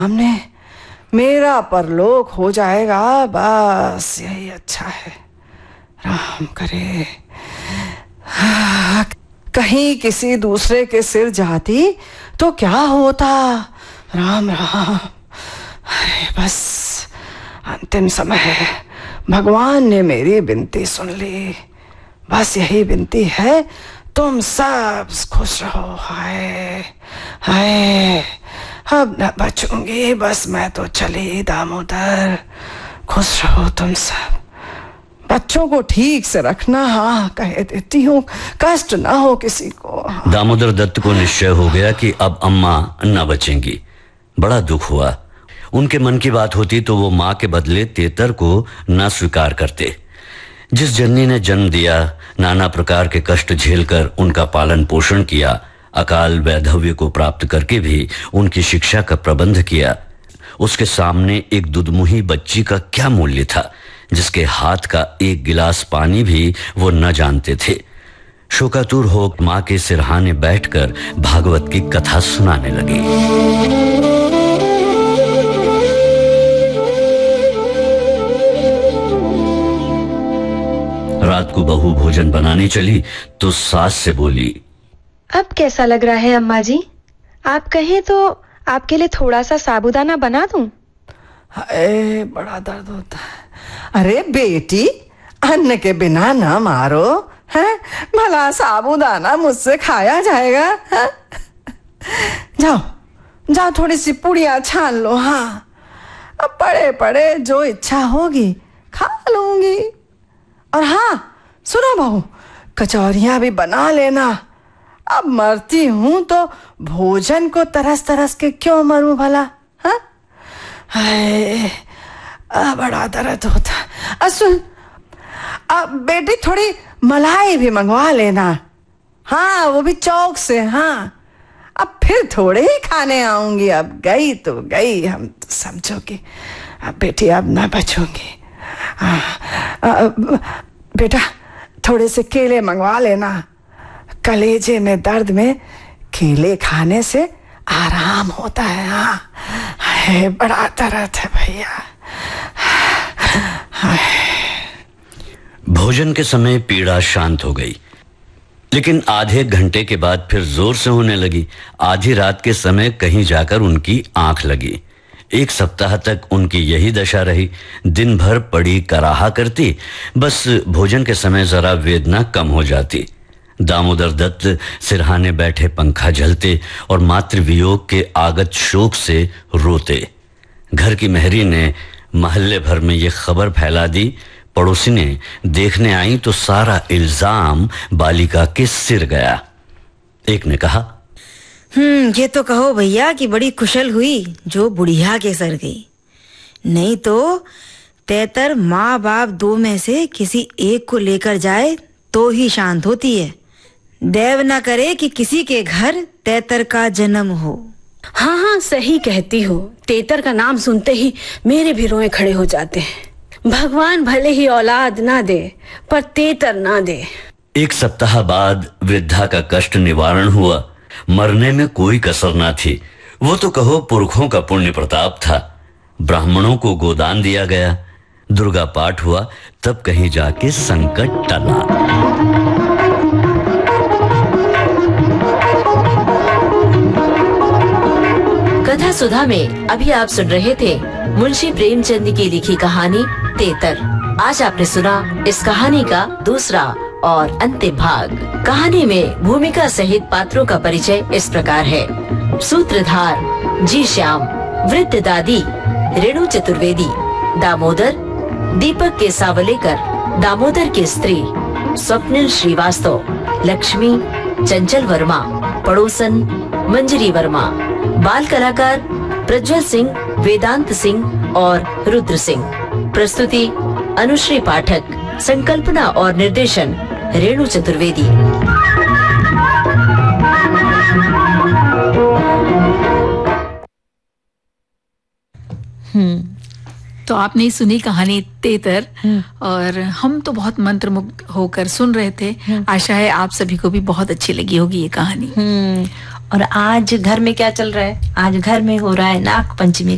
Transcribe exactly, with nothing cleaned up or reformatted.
हमने मेरा परलोक हो जाएगा, बस यही अच्छा है। राम करे कहीं किसी दूसरे के सिर जाती तो क्या होता। राम राम। अरे बस अंतिम समय है, भगवान ने मेरी विनती सुन ली। बस यही विनती है, तुम सब खुश रहो। हाय हाय, अब न बचूंगी, बस मैं तो चली दामोदर। खुश रहो तुम सब, बच्चों को ठीक से रखना। हाँ कह देती हूँ, कष्ट ना हो किसी को। दामोदर दत्त को निश्चय हो गया कि अब अम्मा न बचेंगी। बड़ा दुख हुआ। उनके मन की बात होती तो वो माँ के बदले तेतर को न स्वीकार करते। जिस जननी ने जन्म दिया, नाना प्रकार के कष्ट झेलकर उनका पालन पोषण किया, अकाल वैधव्य को प्राप्त करके भी उनकी शिक्षा का प्रबंध किया, उसके सामने एक दुधमुही बच्ची का क्या मूल्य था, जिसके हाथ का एक गिलास पानी भी वो न जानते थे। शोकातुर हो माँ के सिरहाने बैठकर भागवत की कथा सुनाने लगी। रात को बहू भोजन बनाने चली तो सास से बोली, अब कैसा लग रहा है अम्मा जी? आप कहें तो आपके लिए थोड़ा सा साबूदाना बना दूं? हाय बड़ा दर्द होता है। अरे बेटी, अन्न के बिना ना मारो, हैं? भला साबूदाना मुझसे खाया जाएगा? है? जाओ जाओ, थोड़ी सी पुड़िया छान लो। हाँ, अब पड़े पड़े जो इच्छा होगी खा लूंगी। और हाँ सुनो बहू, कचौरियां भी बना लेना। अब मरती हूं तो भोजन को तरस तरस के क्यों मरूं भला? हाँ, हाय बड़ा दर्द होता। सुन, अब बेटी थोड़ी मलाई भी मंगवा लेना। हाँ वो भी चौक से। हाँ, अब फिर थोड़े ही खाने आऊंगी। अब गई तो गई, हम तो समझोगी। अब बेटी अब ना बचूंगी। आ, आ, बेटा थोड़े से केले मंगवा लेना। कलेजे में दर्द में केले खाने से आराम होता है। हाँ, है बड़ा दर्द है भैया। भोजन के समय पीड़ा शांत हो गई, लेकिन आधे घंटे के बाद फिर जोर से होने लगी। आधी रात के समय कहीं जाकर उनकी आंख लगी। एक सप्ताह तक उनकी यही दशा रही। दिन भर पड़ी कराहा करती, बस भोजन के समय जरा वेदना कम हो जाती। दामोदर दत्त सिरहाने बैठे पंखा झलते और मातृवियोग के आगत शोक से रोते। घर की मेहरी ने महल्ले भर में ये खबर फैला दी। पड़ोसी ने देखने आई तो सारा इल्जाम बालिका के सिर गया। एक ने कहा, हम्म ये तो कहो भैया कि बड़ी कुशल हुई जो बुढ़िया के सर गई। नहीं तो तेतर माँ बाप दो में से किसी एक को लेकर जाए तो ही शांत होती है। देव न करे कि किसी के घर तेतर का जन्म हो। हाँ हाँ सही कहती हो। तेतर का नाम सुनते ही मेरे भी रोए खड़े हो जाते हैं। भगवान भले ही औलाद ना दे, पर तेतर ना दे। एक सप्ताह बाद वृद्धा का कष्ट निवारण हुआ। मरने में कोई कसर ना थी। वो तो कहो पुरखों का पुण्य प्रताप था। ब्राह्मणों को गोदान दिया गया, दुर्गा पाठ हुआ, तब कहीं जाके संकट टला। कथा सुधा में अभी आप सुन रहे थे मुंशी प्रेमचंद की लिखी कहानी तेतर। आज आपने सुना इस कहानी का दूसरा और अंतिम भाग। कहानी में भूमिका सहित पात्रों का परिचय इस प्रकार है। सूत्रधार जी श्याम, वृद्ध दादी रेणु चतुर्वेदी, दामोदर दीपक के सावलेकर, दामोदर की स्त्री स्वप्निल श्रीवास्तव, लक्ष्मी चंचल वर्मा, पड़ोसन मंजरी वर्मा, बाल कलाकार प्रज्वल सिंह, वेदांत सिंह और रुद्र सिंह। प्रस्तुति अनुश्री पाठक, संकल्पना और निर्देशन रेणु चतुर्वेदी। हम्म तो आपने सुनी कहानी तेतर, और हम तो बहुत मंत्रमुग्ध होकर सुन रहे थे। आशा है आप सभी को भी बहुत अच्छी लगी होगी ये कहानी। और आज घर में क्या चल रहा है? आज घर में हो रहा है नाग पंचमी